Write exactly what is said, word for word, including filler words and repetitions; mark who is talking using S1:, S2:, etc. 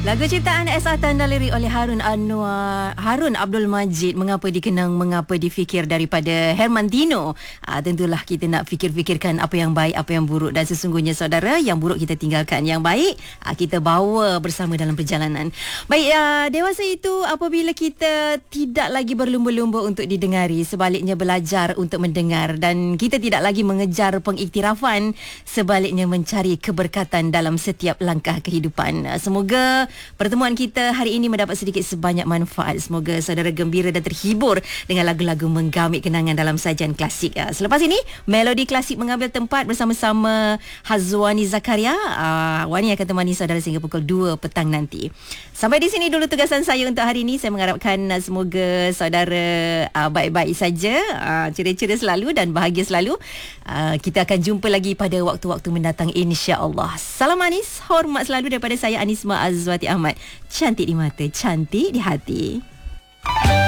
S1: Lagu ciptaan S A Tanda lirik oleh Harun Anwar, Harun Abdul Majid, Mengapa Dikenang, Mengapa Difikir, daripada Herman Dino. Ah, tentulah kita nak fikir-fikirkan apa yang baik, apa yang buruk, dan sesungguhnya saudara, yang buruk kita tinggalkan, yang baik ah, kita bawa bersama dalam perjalanan. Baik, ah, dewasa itu apabila kita tidak lagi berlumba-lumba untuk didengari, sebaliknya belajar untuk mendengar, dan kita tidak lagi mengejar pengiktirafan, sebaliknya mencari keberkatan dalam setiap langkah kehidupan. Ah, semoga pertemuan kita hari ini mendapat sedikit sebanyak manfaat. Semoga saudara gembira dan terhibur dengan lagu-lagu menggamit kenangan dalam sajian klasik. Selepas ini, Melodi Klasik mengambil tempat bersama-sama Hazwani Zakaria. Wani akan temani saudara sehingga pukul dua petang nanti. Sampai di sini dulu tugasan saya untuk hari ini. Saya mengharapkan semoga saudara baik-baik saja, ceria-ceria selalu dan bahagia selalu. Kita akan jumpa lagi pada waktu-waktu mendatang, insya-Allah. Salam manis, hormat selalu daripada saya Anisma Azwati Ahmad. Cantik di mata, cantik di hati.